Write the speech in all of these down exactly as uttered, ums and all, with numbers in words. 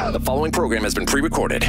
The following program has been pre-recorded.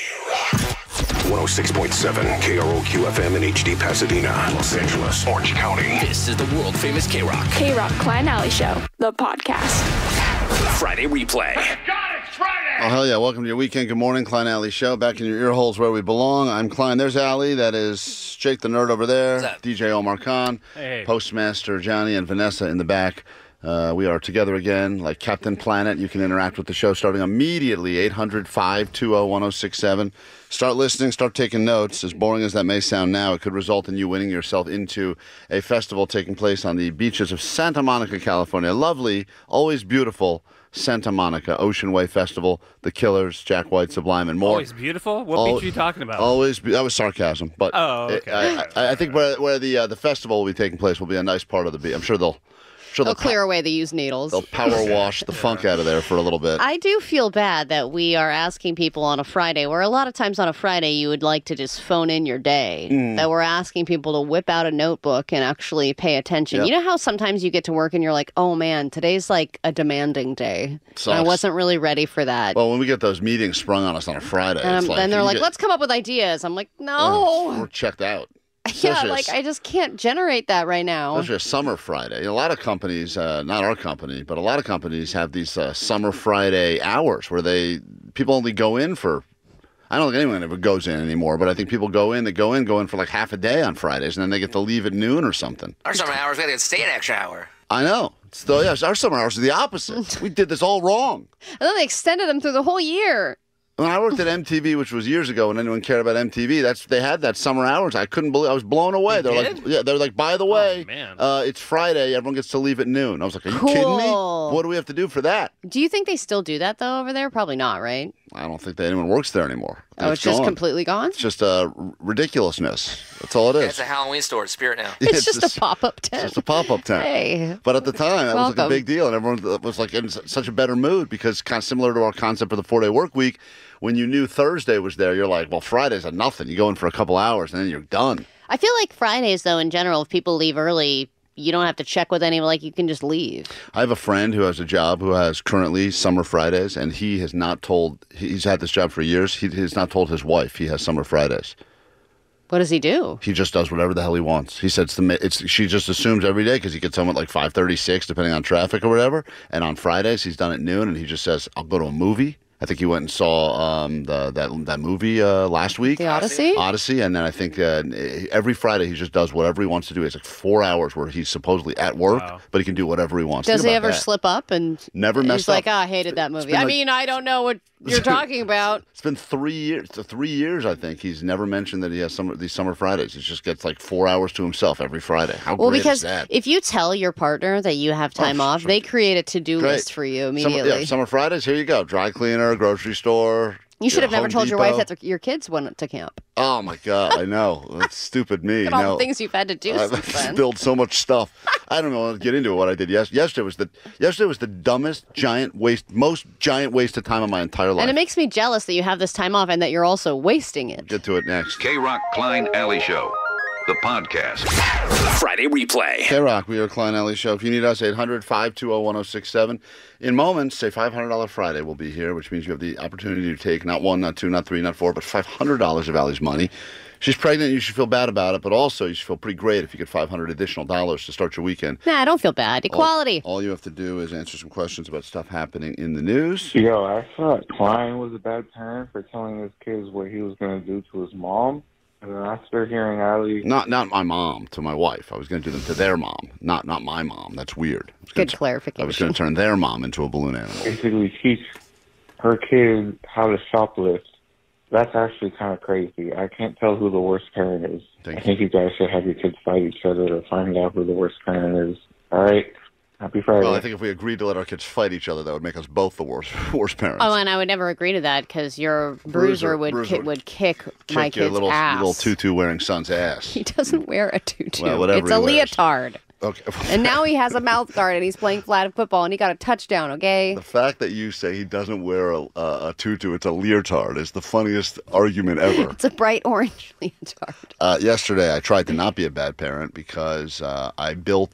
one oh six point seven K R O Q F M in H D Pasadena, Los Angeles, Orange County. This is the world-famous K-Rock. K-Rock Klein Alley Show, the podcast. Friday replay. God, it's Friday! Oh, hell yeah. Welcome to your weekend. Good morning, Klein Alley Show. Back in your ear holes where we belong. I'm Klein. There's Alley. That is Jake the Nerd over there. D J Omar Khan. Hey. Postmaster Johnny and Vanessa in the back. Uh, we are together again like Captain Planet. You can interact with the show starting immediately. eight hundred, five two zero, one oh six seven. Start listening. Start taking notes. As boring as that may sound now, it could result in you winning yourself into a festival taking place on the beaches of Santa Monica, California. Lovely, always beautiful Santa Monica Ocean Way Festival, The Killers, Jack White, Sublime, and more. Always beautiful? What Al- beach are you talking about? Always, be- that was sarcasm. But Oh, okay. I, I, I think where, where the uh, the festival will be taking place will be a nice part of the beach. I'm sure they'll, sure They'll they'll clear away the used needles. They'll power wash the funk out of there for a little bit. I do feel bad that we are asking people on a Friday, where a lot of times on a Friday you would like to just phone in your day, Mm. that we're asking people to whip out a notebook and actually pay attention. Yep. You know how sometimes you get to work and you're like, oh man, today's like a demanding day. Sucks. And I wasn't really ready for that. Well, when we get those meetings sprung on us on a Friday, and it's um, like, then they're you like, get- let's come up with ideas. I'm like, uh, no. we're checked out. yeah, Especially like a- I just can't generate that right now. Especially a summer Friday. A lot of companies, uh, not our company, but a lot of companies have these uh, summer Friday hours where they people only go in for. I don't think anyone ever goes in anymore, but I think people go in. They go in, go in for like half a day on Fridays, and then they get to leave at noon or something. Our summer hours, we had to stay an extra hour. I know. So yes, our summer hours are the opposite. We did this all wrong. And then they extended them through the whole year. When I worked at M T V, which was years ago, when anyone cared about M T V, that's they had that summer hours. I couldn't believe I was blown away. You They're did? like, yeah, they're like, by the way, man. uh, it's Friday. Everyone gets to leave at noon. I was like, are you kidding me? Cool. What do we have to do for that? Do you think they still do that though over there? Probably not, right? I don't think that anyone works there anymore. Oh, it's just gone. completely gone? It's just uh, r- ridiculousness. That's all it is. It's a Halloween store at Spirit now. It's just a pop-up It's tent. just a pop-up tent. Hey. But at the time, that was like a Welcome. big deal, and everyone was like in s- such a better mood because kind of similar to our concept of the four-day work week. When you knew Thursday was there, you're like, well, Friday's a nothing. You go in for a couple hours, and then you're done. I feel like Fridays, though, in general, if people leave early, you don't have to check with anyone. Like, you can just leave. I have a friend who has a job who has currently summer Fridays, and he has not told, he's had this job for years, he has not told his wife he has summer Fridays. What does he do? He just does whatever the hell he wants. He said it's the, ma- it's, she just assumes every day because he gets home at like five thirty-six, depending on traffic or whatever. And on Fridays, he's done at noon, and he just says, I'll go to a movie. I think he went and saw um, the, that that movie uh, last week. The Odyssey? Odyssey, and then I think uh, every Friday he just does whatever he wants to do. It's like four hours where he's supposedly at work, Wow. but he can do whatever he wants. Does Think he about ever that. slip up and Never messed he's like, up. oh, I hated that movie. been I like- mean, I don't know what you're talking about. It's been three years. To three years, I think he's never mentioned that he has summer these summer Fridays. He just gets like four hours to himself every Friday. How Well, great because is that? if you tell your partner that you have time Oh, off, sure. they create a to-do Great. list for you Summer, immediately. yeah, summer Fridays. Here you go. Dry cleaner, grocery store. You should have never Home told your Depot. wife that the- your kids went to camp. Oh my God, I know. That's stupid me. Look at all no. the things you've had to do I've since then. spilled so much stuff. I don't know. I'll get into what I did yes- yesterday. Was the yesterday was the dumbest, giant waste, most giant waste of time of my entire life. And it makes me jealous that you have this time off and that you're also wasting it. Get to it next. K-Rock Klein Alley Show, the podcast. Friday replay. K-Rock, we are Klein Alley Show. If you need us, eight hundred, five two zero, one zero six seven. In moments, a five hundred dollars Friday will be here, which means you have the opportunity to take not one, not two, not three, not four, but five hundred dollars of Allie's money. She's pregnant, you should feel bad about it, but also you should feel pretty great if you get five hundred additional dollars to start your weekend. Nah, I don't feel bad. Equality. All, all you have to do is answer some questions about stuff happening in the news. Yo, I thought Klein was a bad parent for telling his kids what he was going to do to his mom. And then after hearing Ali, Not not my mom, to my wife. I was going to do them to their mom, not not my mom. That's weird. I was Good gonna- clarification. I was going to turn their mom into a balloon animal. basically teach her kid how to shoplift, that's actually kind of crazy. I can't tell who the worst parent is. Thank I think you guys should have your kids fight each other to find out who the worst parent is. All right? Happy Friday. Well, I think if we agreed to let our kids fight each other, that would make us both the worst worst parents. Oh, and I would never agree to that because your bruiser, Bruiser- would Bruiser ki- would would kick, Kick my your kid's little ass. little tutu wearing son's ass. He doesn't wear a tutu. Well, whatever it's a he wears. leotard. Okay. And now he has a mouth guard and he's playing flag football and he got a touchdown, okay? The fact that you say he doesn't wear a, a, a tutu, it's a leotard, is the funniest argument ever. It's a bright orange leotard. Uh, yesterday, I tried to not be a bad parent because uh, I built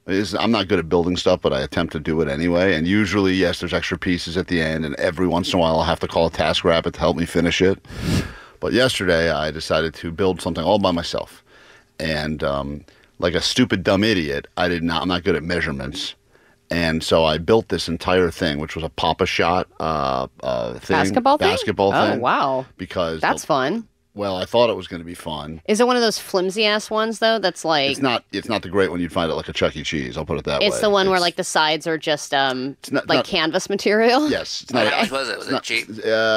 It's, I'm not good at building stuff, but I attempt to do it anyway. And usually, yes, there's extra pieces at the end, and every once in a while I'll have to call a TaskRabbit to help me finish it. But yesterday I decided to build something all by myself. And um, like a stupid, dumb idiot, I did not, I'm not good at measurements. And so I built this entire thing, which was a Pop-A-Shot uh, uh, thing. Basketball thing? Basketball thing. Oh, wow. Because That's the, fun. Well, I thought it was going to be fun. Is it one of those flimsy-ass ones, though, that's like... It's not It's not the great one you'd find at like a Chuck E. Cheese, I'll put it that way. It's the one it's, where like the sides are just um not, like not, canvas material? Yes. It's not, How much was it? Was it not, cheap?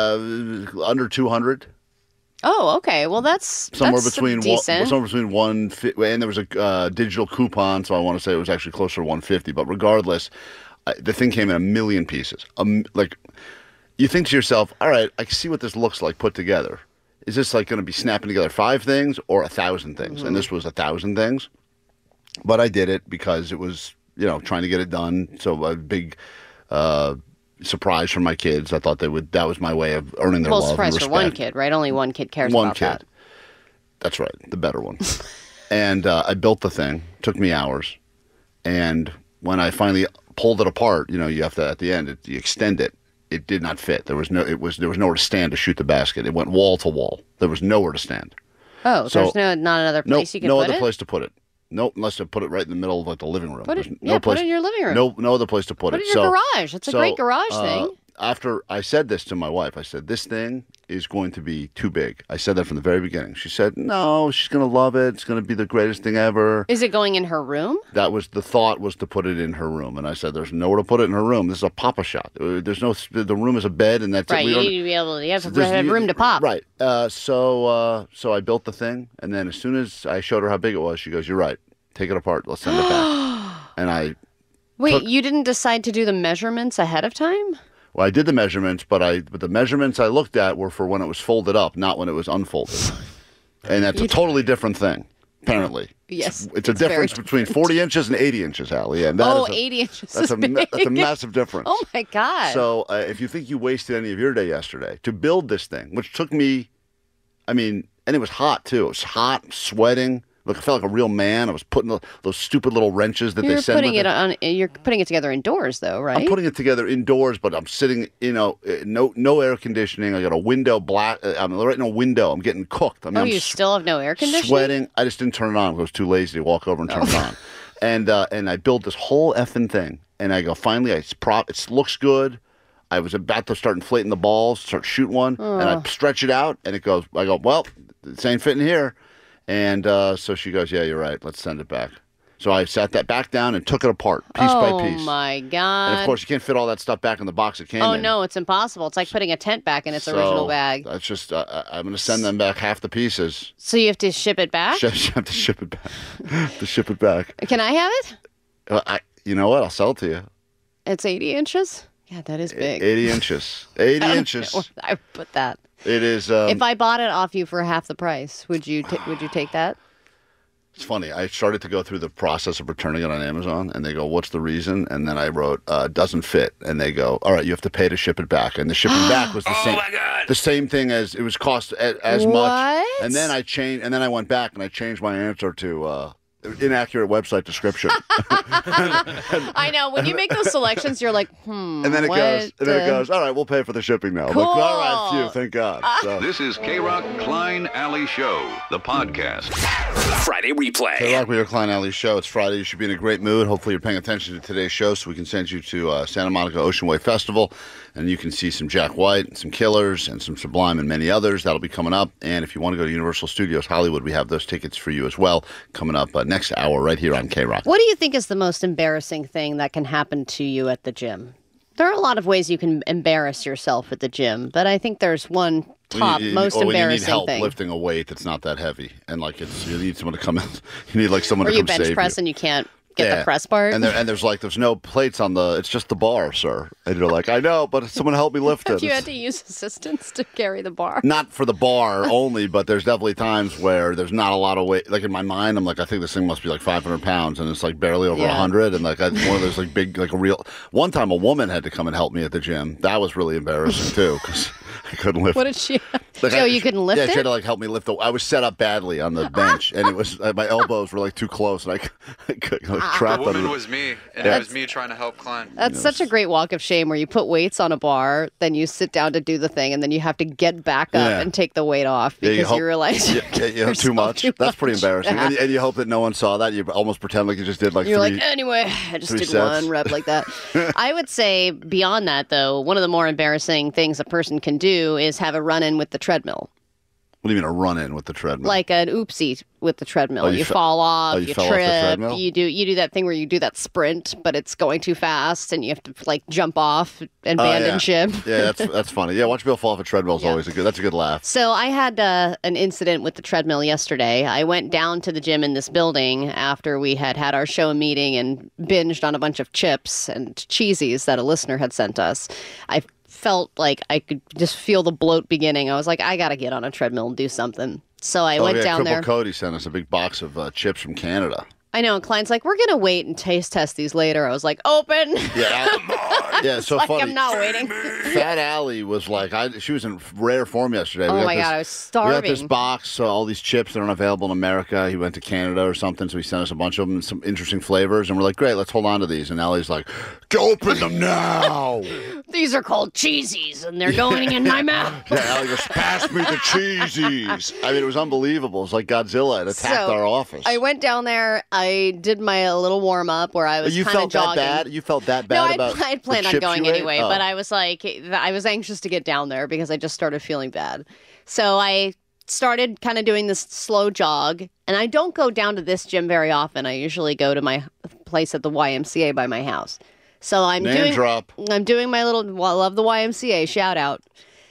Uh, under two hundred. Oh, okay. Well, that's Somewhere that's between one, decent. somewhere between one fifty, and there was a uh, digital coupon, so I want to say it was actually closer to one fifty. But regardless, uh, the thing came in a million pieces. Um, like, you think to yourself, all right, I can see what this looks like put together. Is this like going to be snapping together five things or a thousand things? Mm-hmm. And this was a thousand things. But I did it because it was, you know, trying to get it done. So a big uh, surprise for my kids. I thought they would. That was my way of earning their well, love surprise and for respect. one kid, right? Only one kid cares one about kid. that. That's right, the better one. And uh, I built the thing. Took me hours. And when I finally pulled it apart, you know, you have to at the end, it, you extend it. It did not fit. There was no. It was there was nowhere to stand to shoot the basket. It went wall to wall. There was nowhere to stand. Oh, So- there's no not another No, place you can no put other it? place to put it. No, unless I put it right in the middle of like the living room. Put it- There's yeah, no put place, it in your living room. No, no other place to put, Put it. it in your So- garage. It's a so, great garage uh, thing. After I said this to my wife, I said, this thing is going to be too big. I said that from the very beginning. She said, no, she's going to love it. It's going to be the greatest thing ever. Is it going in her room? That was the thought, was to put it in her room. And I said, there's nowhere to put it in her room. This is a Pop-A-Shot. Uh, There's no, the room is a bed and that's Right, it. We you don't- need to be able to, you have to there's- have room to pop. Right. Uh, so, uh, so I built the thing. And then as soon as I showed her how big it was, she goes, you're right. Take it apart. Let's send it back. And I Wait, took- you didn't decide to do the measurements ahead of time? Well, I did the measurements, but I but the measurements I looked at were for when it was folded up, not when it was unfolded. And that's a totally different thing, apparently. Yes, It's, it's a it's very difference between forty inches and eighty inches, Allie. And that Oh, is a, eighty inches that's is a, ma- big. That's a massive difference. Oh, my God. So uh, if you think you wasted any of your day yesterday to build this thing, which took me, I mean, and it was hot, too. It was hot, sweating. Look, I felt like a real man. I was putting the, those stupid little wrenches that You're they send putting with it on. You're putting it together indoors, though, right? I'm putting it together indoors, but I'm sitting, you know, uh, no no air conditioning. I got a window black. uh, I'm right in a window. I'm getting cooked. I mean, oh, I'm you s- still have no air conditioning? sweating. I just didn't turn it on. I was too lazy to walk over and turn it on. And uh, and I built this whole effing thing. And I go, finally, I prop. It looks good. I was about to start inflating the balls, start shooting one, and I stretch it out, and it goes. I go, well, this ain't fitting here. And uh, so she goes, yeah, you're right. Let's send it back. So I sat that back down and took it apart, piece oh, by piece. Oh, my God. And of course, you can't fit all that stuff back in the box it came Oh, in. no, it's impossible. It's like putting a tent back in its So original bag. That's just, uh, I- I'm going to send them back half the pieces. So you have to ship it back? Ship, have to ship it back. to ship it back. Can I have it? Uh, I, you know what? I'll sell it to you. It's eighty inches? Yeah, that is big. eighty inches. eighty I don't inches. know where I would put that. It is. Um, If I bought it off you for half the price, would you ta- would you take that? It's funny. I started to go through the process of returning it on Amazon, and they go, "What's the reason?" And then I wrote, uh, "Doesn't fit." And they go, "All right, you have to pay to ship it back." And the shipping back was the Oh same. my God. The same thing as it was cost a, as much. What? And then I changed. And then I went back and I changed my answer to uh, inaccurate website description. I know. When you make those selections, you're like, hmm. And then it what, goes. And then it uh, goes. All right, we'll pay for the shipping now. I'm Cool. like, all right, phew, thank God. So, This is K-Rock Klein Alley Show, the podcast. Friday Hey, replay. Rock, we are Klein Alley Show. It's Friday. You should be in a great mood. Hopefully, you're paying attention to today's show so we can send you to uh, Santa Monica Ocean Way Festival and you can see some Jack White and some Killers and some Sublime and many others. That'll be coming up. And if you want to go to Universal Studios Hollywood, we have those tickets for you as well coming up uh, next hour right here on K-Rock. What do you think is the most embarrassing thing that can happen to you at the gym? There are a lot of ways you can embarrass yourself at the gym, but I think there's one top, When you- most or when you need embarrassing help thing. lifting a weight that's not that heavy. And like it's you need someone to come in. You need like someone Or to you come bench save press you. and you can't get Yeah. the press part. And, there, and there's like, there's no plates on the, it's just the bar, sir. And you're like, I know, but someone help me lift it. Have you had to use assistants to carry the bar? Not for the bar only, but there's definitely times where there's not a lot of weight. Like in my mind, I'm like, I think this thing must be like five hundred pounds, and it's like barely over Yeah. one hundred. And like I, one of those like big, like a real. One time, a woman had to come and help me at the gym. That was really embarrassing too, because I couldn't lift. What did she? Like, So I- you couldn't lift yeah, it? she had to like help me lift the. I was set up badly on the bench, and it was uh, my elbows were like too close, and I, I got like, Ah. The trapped under woman the- was me, and Yeah. it was me trying to help Klein. That's such a great walk of shame where you put weights on a bar, then you sit down to do the thing, and then you have to get back up Yeah. and take the weight off Yeah, because you, hope- realize yeah, yeah, you have too yourself much. too That's pretty much. embarrassing, Yeah. and, and you hope that no one saw that. You almost pretend like you just did like You're three. like, anyway, I just three did sets. one rep like that. I would say beyond that, though, one of the more embarrassing things a person can do is have a run in with the treadmill. What do you mean a run in with the treadmill? Like an oopsie with the treadmill. Oh, you you fe- fall off, oh, you you, fell off the trip, treadmill? you do you do that thing where you do that sprint, but it's going too fast and you have to like jump off and Oh, abandon yeah. ship. Yeah, that's that's funny. Yeah, watch people fall off a treadmill is Yeah. always a good. That's a good laugh. So I had uh, an incident with the treadmill yesterday. I went down to the gym in this building after we had had our show meeting and binged on a bunch of chips and cheesies that a listener had sent us. I felt like I could just feel the bloat beginning. I was like, I got to get on a treadmill and do something. So I oh went yeah, down Cripple there. Cody sent us a big box of uh, chips from Canada. I know. And Klein's like, we're going to wait and taste test these later. I was like, open. Yeah, I- yeah. It's so like, funny. I'm not waiting. Fat Allie was like, I, she was in rare form yesterday. Oh got my this, God, I was We got this starving. box, so all these chips that aren't available in America. He went to Canada or something, so he sent us a bunch of them, some interesting flavors, and we're like, great, let's hold on to these. And Allie's like, open them now. These are called cheesies and they're going in my mouth. Yeah, Allie goes, pass me the cheesies. I mean, it was unbelievable. It's like Godzilla had attacked So, our office. I went down there. I did my little warm up where I was you kind of felt jogging. that bad? You felt that bad No, I about I the planned on chips going you ate? anyway, Oh. but I was like, I was anxious to get down there because I just started feeling bad. So I started kind of doing this slow jog, and I don't go down to this gym very often. I usually go to my place at the Y M C A by my house. So I'm Name doing drop. I'm doing my little well, I love the Y M C A shout out.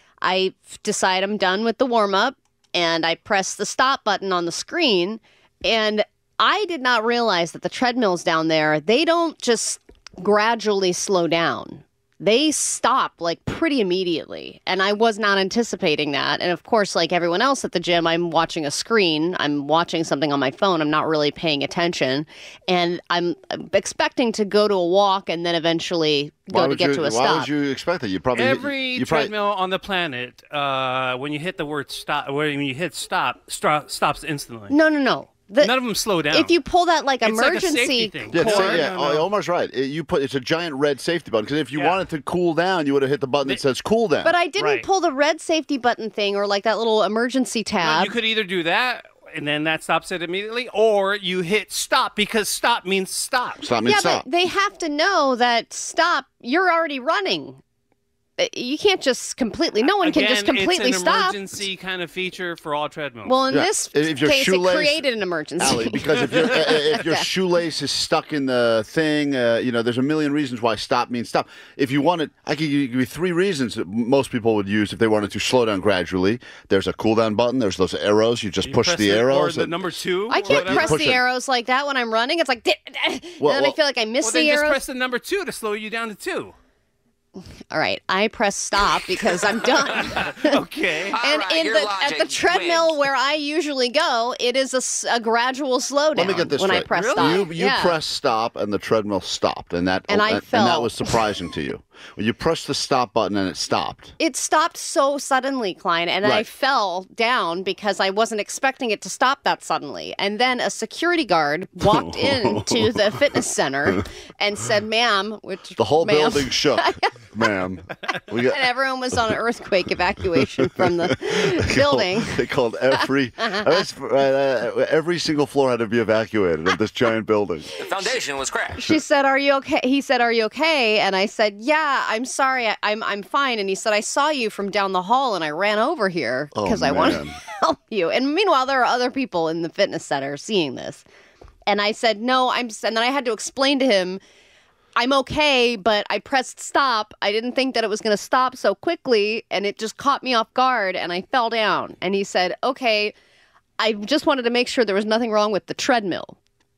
I decide I'm done with the warm up, and I press the stop button on the screen, and I did not realize that the treadmills down there, they don't just gradually slow down. They stop like pretty immediately. And I was not anticipating that. And of course, like everyone else at the gym, I'm watching a screen. I'm watching something on my phone. I'm not really paying attention. And I'm expecting to go to a walk and then eventually Why go to would get you, to a why stop. would you expect that? You probably Every you probably, treadmill on the planet, uh, when you hit the word stop, when you hit stop, stop stops instantly. No, no, no. The- None of them slow down. If you pull that like It's like a emergency safety thing. Yeah, cord, so- yeah. no, no. Oh, Omar's right. It- you put it's a giant red safety button because if you Yeah. wanted to cool down, you would have hit the button that They- says cool down. but I didn't Right. pull the red safety button thing or like that little emergency No, tab. you could either do that, and then that stops it immediately, or you hit stop because stop means stop. Stop means yeah, stop. but they have to know that stop, you're already running. Uh, You can't just completely, no one Again, can just completely it's an stop. emergency kind of feature for all treadmills. Well, in Yeah. this If your case, shoelace- it created an emergency. Allie, because if, your uh, if your shoelace is stuck in the thing, uh, you know, there's a million reasons why stop means stop. If you wanted, I could give you three reasons that most people would use if they wanted to slow down gradually. There's a cool down button. There's those arrows. You just You push press the it, arrows. or the and- number two. I or can't whatever. press push the it. arrows like that when I'm running. It's like, and Well, then well- I feel like I miss Well, the then just arrows. press the number two to slow you down to two. All right, I press stop because I'm done. Okay. All And right, in your the at logic the treadmill wins. where I usually go, it is a, s- a gradual slowdown. Let me get this when straight. I press Really? stop. You you yeah. press stop and the treadmill stopped, and that And I and, and that fell. was surprising to you. When you pressed the stop button and it stopped. It stopped so suddenly, Klein, and I Right. fell down because I wasn't expecting it to stop that suddenly. And then a security guard walked into the fitness center and said, "Ma'am," which The whole ma'am, building shook, ma'am. We got and everyone was on an earthquake evacuation from the building. They called every that's- uh, every single floor had to be evacuated of this giant building. The foundation was crashed. She said, "Are you okay?" He said, "Are you okay?" And I said, "Yeah, I'm sorry. I, I'm I'm fine." And he said, "I saw you from down the hall, and I ran over here Oh, because I wanted to man. help you." And meanwhile, there are other people in the fitness center seeing this. And I said, "No, I'm." And then I had to explain to him, "I'm okay, but I pressed stop. I didn't think that it was going to stop so quickly, and it just caught me off guard, and I fell down." And he said, "Okay, I just wanted to make sure there was nothing wrong with the treadmill."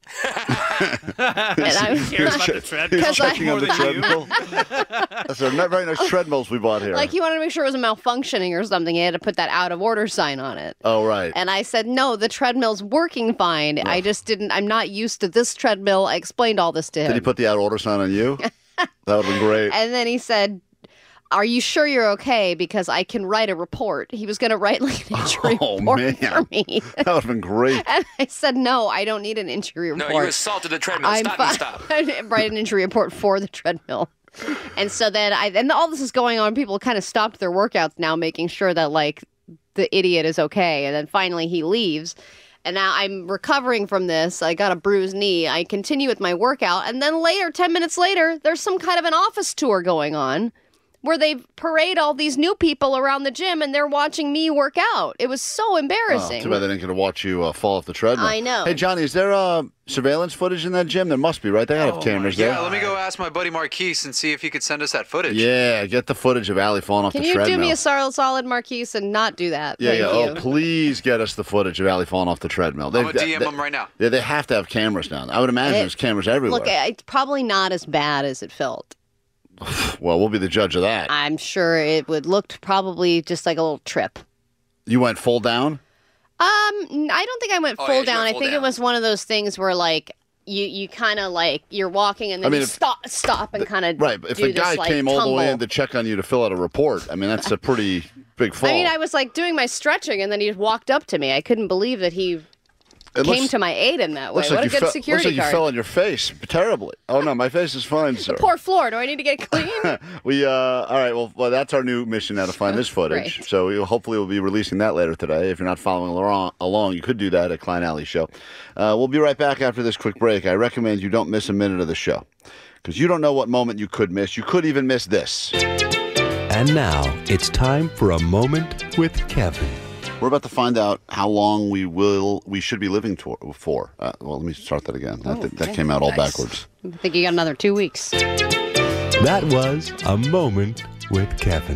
and I He cares about the treadmill Because I- Checking on the more than you. treadmill. That's a very nice treadmills we bought here. Like he wanted to make sure it was malfunctioning or something. He had to put that out of order sign on it. oh right. And I said, "No, the treadmill's working fine. I just didn't, I'm not used to this treadmill." I explained all this to him. Did he put the out order sign on you? That would have been great. and then he said, are you sure you're okay? Because I can write a report. He was going to write like an injury Oh, report man. for me. That would have been great. And I said, no, I don't need an injury No, report. you assaulted the treadmill. I'm Stop fi- and stop. write an injury report for the treadmill. And so then I, and all this is going on. People kind of stopped their workouts now, making sure that like the idiot is okay. And then finally he leaves. And now I'm recovering from this. I got a bruised knee. I continue with my workout. And then later, ten minutes later, there's some kind of an office tour going on where they parade all these new people around the gym and they're watching me work out. It was so Oh, embarrassing. too bad they didn't get to watch you uh, fall off the treadmill. I know. Hey, Johnny, is there uh, surveillance footage in that gym? There must be, right? They gotta have cameras there. Yeah, let me go ask my buddy Marquise and see if he could send us that footage. Yeah, get the footage of Allie falling off Can the you treadmill. do me a sol- solid, Marquise, and not do that? Yeah, Thank yeah. you. Oh, please get us the footage of Allie falling off the treadmill. I'm They've going to D M got- him right now. Yeah, they have to have cameras now. I would imagine It- there's cameras everywhere. Look, it's probably not as bad as it felt. Well, we'll be the judge of that. I'm sure it would looked probably just like a little trip. You went full down? Um, I don't think I went Oh, full yeah, you down. went I full think it down. was one of those things where like you you kind of like you're walking and then I mean, you if- stop stop and kind of Right, but if do the guy this, like, came all the way tumble. in to check on you to fill out a report, I mean, that's a pretty big fall. I mean, I was like doing my stretching and then he walked up to me. I couldn't believe that he It came looks- to my aid in that way. looks What like a you good fell, security looks like guard. you fell on your face terribly. Oh, no, my face is fine, sir. Poor floor. Do I need to get it clean? We, uh, all right, well, well, that's our new mission now to find this footage. Great. So we hopefully we'll be releasing that later today. If you're not following along, along you could do that at Klein Alley Show. Uh, we'll be right back after this quick break. I recommend you don't miss a minute of the show because you don't know what moment you could miss. You could even miss this. And now it's time for a moment with Kevin. We're about to find out how long we will we should be living to, for. Uh, well, let me start that again. That, that, that came out all Nice. backwards. I think you got another two weeks. That was a moment with Kevin.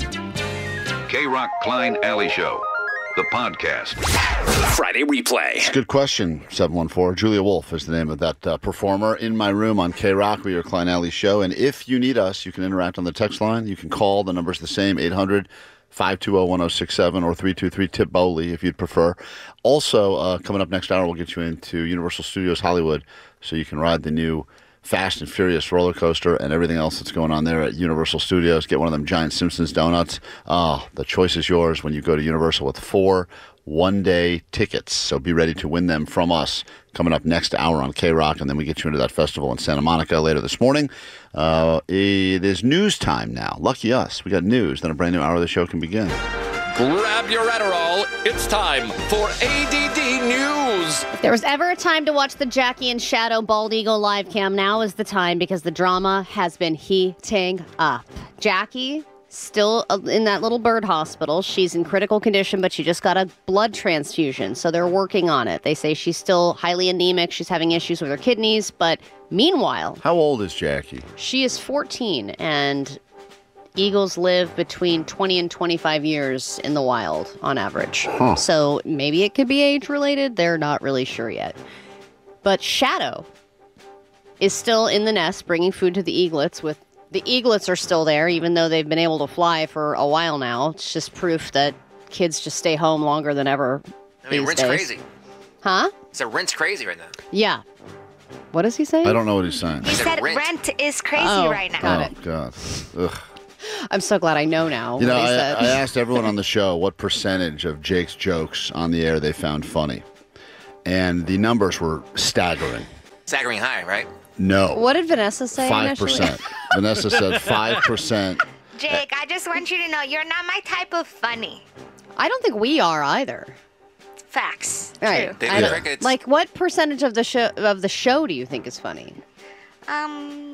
K-Rock Klein Alley Show, the podcast. Friday replay. Good question, seven one four. Julia Wolf is the name of that uh, performer in my room on K-Rock. We are Klein Alley Show. And if you need us, you can interact on the text line. You can call. The number's the same, eight hundred, five two zero, one zero six seven or three two three, Tip Bowley if you'd prefer. Also, uh, coming up next hour, we'll get you into Universal Studios Hollywood so you can ride the new Fast and Furious roller coaster and everything else that's going on there at Universal Studios. Get one of them giant Simpsons donuts. Oh, the choice is yours when you go to Universal with four one-day tickets. So be ready to win them from us coming up next hour on K-Rock, and then we get you into that festival in Santa Monica later this morning. Uh, it is news time now. Lucky us. We got news. Then a brand new hour of the show can begin. Grab your Adderall. It's time for A D D News. If there was ever a time to watch the Jackie and Shadow Bald Eagle live cam, now is the time because the drama has been heating up. Jackie, still in that little bird hospital. She's in critical condition, but she just got a blood transfusion, so they're working on it. They say she's still highly anemic. She's having issues with her kidneys, but meanwhile... How old is Jackie? She is fourteen, and... Eagles live between twenty and twenty-five years in the wild on average. Huh. So maybe it could be age related. They're not really sure yet. But Shadow is still in the nest bringing food to the eaglets. With the eaglets are still there, even though they've been able to fly for a while now. It's just proof that kids just stay home longer than ever. I mean, these Rent's days. crazy. Huh? It's a Rent's crazy right now. Yeah. What does he say? I don't know what he's saying. He said rent is crazy Oh, right now. got oh, it. God. Ugh. I'm so glad I know now. You know, what he I, said. I asked everyone on the show what percentage of Jake's jokes on the air they found funny. And the numbers were staggering. Staggering high, right? No. What did Vanessa say five initially? percent. Vanessa said five percent. Jake, I just want you to know you're not my type of funny. I don't think we are either. Facts. Right. True. Daily I don't- crickets. Like, what percentage of the show of the show do you think is funny? Um,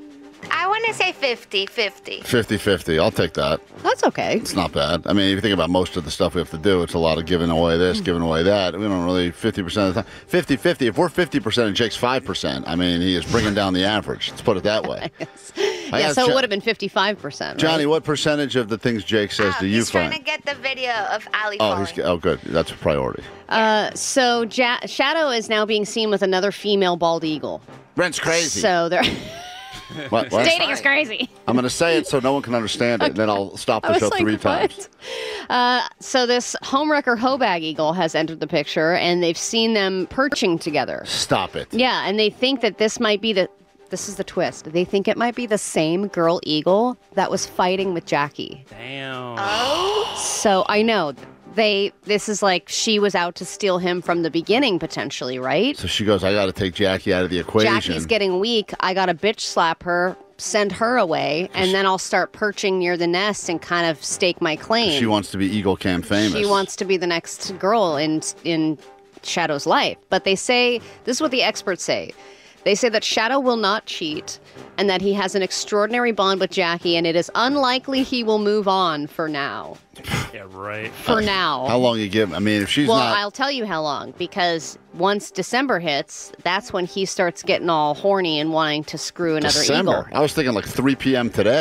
I want to say fifty fifty. fifty-fifty. I'll take that. That's okay. It's not bad. I mean, if you think about most of the stuff we have to do, it's a lot of giving away this, giving away that. We don't really fifty percent of the time. fifty-fifty. If we're fifty percent and Jake's five percent, I mean, he is bringing down the average. Let's put it that way. I yeah, asked so Jo- it would have been fifty-five percent. Right? Johnny, what percentage of the things Jake says do you He's trying find? to get the video of Ali Oh, falling. he's oh good. That's a priority. Uh, so ja- Shadow is now being seen with another female bald eagle. Rent's crazy. So they're What, what? dating is crazy. I'm going to say it so no one can understand it, and then I'll stop I the was show like, three what? times. Uh, so this homewrecker Hobag eagle has entered the picture, and they've seen them perching together. Stop it. Yeah, and they think that this might be the this is the twist. They think it might be the same girl eagle that was fighting with Jackie. Damn. Oh. So I know they. This is like she was out to steal him from the beginning, potentially, right? So she goes, I got to take Jackie out of the equation. Jackie's getting weak. I got to bitch slap her, send her away, and then I'll start perching near the nest and kind of stake my claim. She wants to be Eagle Cam famous. She wants to be the next girl in in Shadow's life. But they say, this is what the experts say. They say that Shadow will not cheat and that he has an extraordinary bond with Jackie, and it is unlikely he will move on for now. Yeah, right. For now. How long you give? I mean, if she's well, not. I'll tell you how long, because once December hits, that's when he starts getting all horny and wanting to screw another December. eagle. I was thinking like three p.m. today.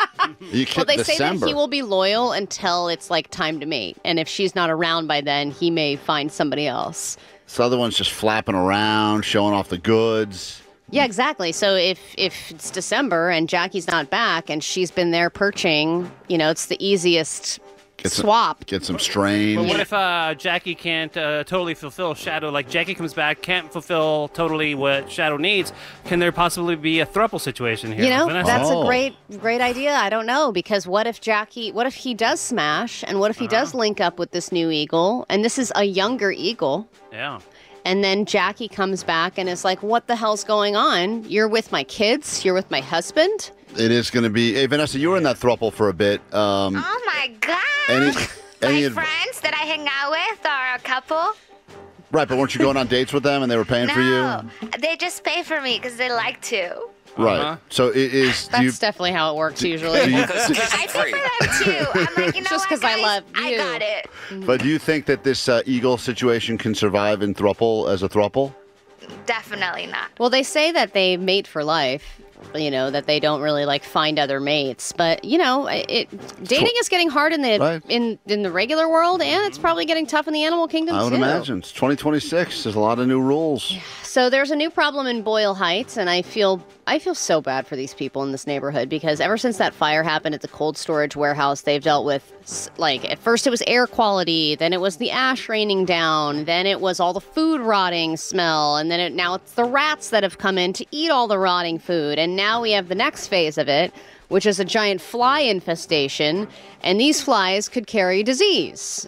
You Well, they say December. that he will be loyal until it's like time to mate, and if she's not around by then, he may find somebody else. This other one's just flapping around, showing off the goods. Yeah, exactly. So if if it's December and Jackie's not back and she's been there perching, you know, it's the easiest Get some- swap. Get some strain. But what if uh, Jackie can't uh, totally fulfill Shadow? Like Jackie comes back, can't fulfill totally what Shadow needs. Can there possibly be a throuple situation here? You know, Vanessa? that's Oh. a great, great idea. I don't know, because what if Jackie, what if he does smash, and what if he Uh-huh. does link up with this new eagle, and this is a younger eagle, Yeah. and then Jackie comes back and is like, what the hell's going on? You're with my kids? You're with my husband? It is going to be. Hey, Vanessa, you were in that throuple for a bit. Um, Oh my god. any, any My adv- friends that I hang out with are a couple. Right, but weren't you going on dates with them and they were paying no, for you? they just pay for me because they like to. Right. Uh-huh. So it is. Do That's you, definitely how it works usually. do you- I pay for them too. I'm like, you know Just what, 'cause I guys? love I you. got it. but do you think that this uh, eagle situation can survive in throuple as a throuple? Definitely not. Well, they say that they mate for life, you know, that they don't really like find other mates. But, you know, it dating is getting hard in the Right. in in the regular world, and it's probably getting tough in the animal kingdom I would too. imagine. It's twenty twenty-six. There's a lot of new rules. So there's a new problem in Boyle Heights, and I feel I feel so bad for these people in this neighborhood, because ever since that fire happened at the cold storage warehouse, they've dealt with, s- like, at first it was air quality, then it was the ash raining down, then it was all the food rotting smell, and then it, now it's the rats that have come in to eat all the rotting food, and now we have the next phase of it, which is a giant fly infestation, and these flies could carry disease.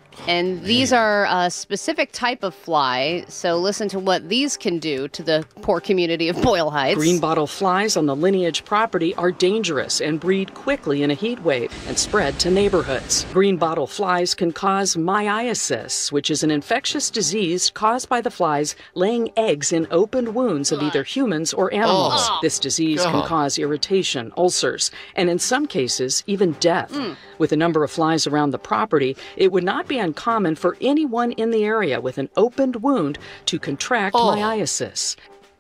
And these are a specific type of fly, so listen to what these can do to the poor community of Boyle Heights. Greenbottle flies on the Lineage property are dangerous and breed quickly in a heat wave and spread to neighborhoods. Greenbottle flies can cause myiasis, which is an infectious disease caused by the flies laying eggs in open wounds of either humans or animals. Oh. This disease can God. cause irritation, ulcers, and in some cases, even death. Mm. With a number of flies around the property, it would not be uncommon for anyone in the area with an opened wound to contract Oh. myiasis.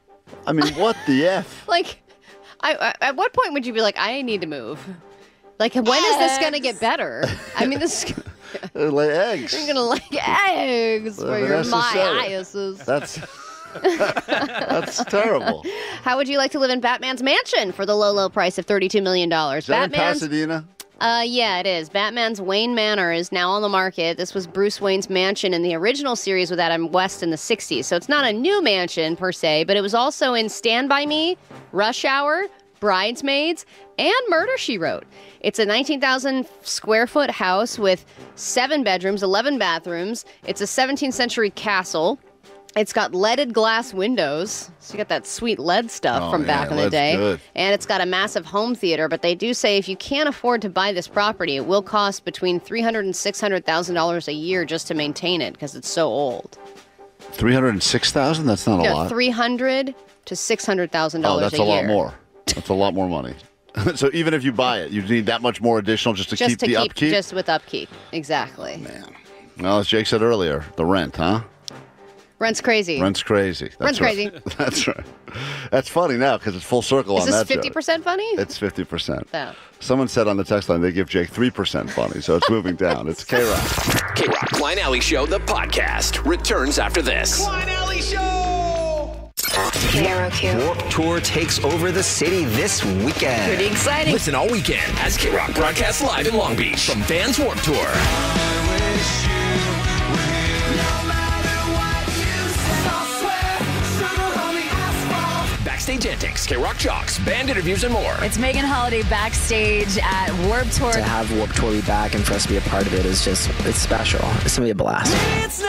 I mean, what the F? Like, I, I, at what point would you be like, I need to move? Like, when is this going to get better? I mean, this is They lay eggs. you're going to lay eggs Well, for your Vanessa said it. myiasis. That's that's terrible. How would you like to live in Batman's mansion for the low, low price of thirty-two million dollars? Is that in Batman's Pasadena? Uh, yeah, it is. Batman's Wayne Manor is now on the market. This was Bruce Wayne's mansion in the original series with Adam West in the sixties. So it's not a new mansion per se, but it was also in Stand By Me, Rush Hour, Bridesmaids, and Murder, She Wrote. It's a nineteen thousand square foot house with seven bedrooms, eleven bathrooms. It's a seventeenth century castle. It's got leaded glass windows, so you got that sweet lead stuff Oh, from yeah, back in the lead's day. good. And it's got a massive home theater, but they do say if you can't afford to buy this property, it will cost between three hundred thousand dollars and six hundred thousand dollars a year just to maintain it because it's so old. Three hundred and six thousand. That's not a Yeah, lot. three hundred thousand dollars to six hundred thousand Oh, dollars that's a a year. lot more. That's a lot more money. So even if you buy it, you need that much more additional just to Just keep to the keep, upkeep. just with upkeep. Exactly. Man. Well, as Jake said earlier, the rent, huh? Rent's crazy. Rent's crazy. That's Rent's right. crazy. That's right. That's funny now because it's full circle Is on this that fifty joke. percent funny? It's fifty percent. Oh. Someone said on the text line they give Jake three percent funny, so it's moving down. It's K-Rock. K-Rock Klein Alley Show, the podcast, returns after this. Klein Alley Show! Warped Tour takes over the city this weekend. Pretty exciting. Listen all weekend as K-Rock broadcasts live in Long Beach from Vans Warped Tour. backstage antics, K-Rock jocks, band interviews, and more. It's Megan Holiday backstage at Warped Tour. To have Warped Tour be back and for us to be a part of it is just, it's special. It's going to be a blast. It's